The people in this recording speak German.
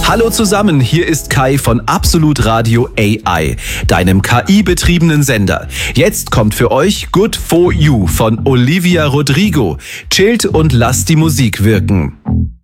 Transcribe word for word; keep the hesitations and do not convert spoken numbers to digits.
Hallo zusammen, hier ist Kai von Absolut Radio A I, deinem K I-betriebenen Sender. Jetzt kommt für euch Good For You von Olivia Rodrigo. Chillt und lasst die Musik wirken.